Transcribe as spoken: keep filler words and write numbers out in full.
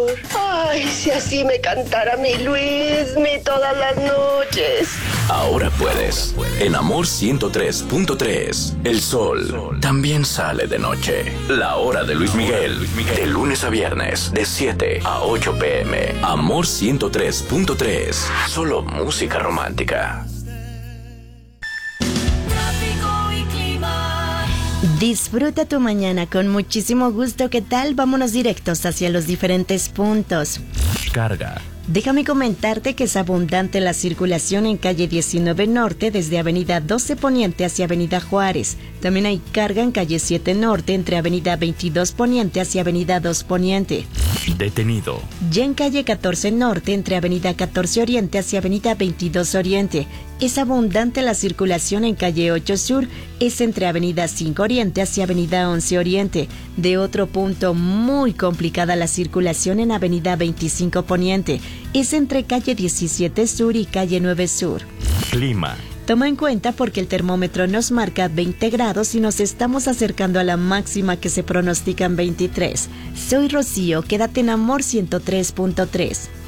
Ay, si así me cantara mi Luismi todas las noches. Ahora puedes. En Amor ciento tres punto tres. El sol también sale de noche. La hora de Luis Miguel. De lunes a viernes, de siete a ocho pm. Amor ciento tres punto tres. Solo música romántica. Disfruta tu mañana con muchísimo gusto. ¿Qué tal? Vámonos directos hacia los diferentes puntos. Carga. Déjame comentarte que es abundante la circulación en calle diecinueve Norte desde avenida doce Poniente hacia avenida Juárez. También hay carga en calle siete Norte entre avenida veintidós Poniente hacia avenida dos Poniente. Detenido. Ya en calle catorce Norte entre avenida catorce Oriente hacia avenida veintidós Oriente. Es abundante la circulación en calle ocho Sur, es entre avenida cinco Oriente hacia avenida once Oriente. De otro punto, muy complicada la circulación en avenida veinticinco Poniente, es entre calle diecisiete Sur y calle nueve Sur. Clima. Toma en cuenta porque el termómetro nos marca veinte grados y nos estamos acercando a la máxima que se pronostica en veintitrés. Soy Rocío, quédate en Amor ciento tres punto tres.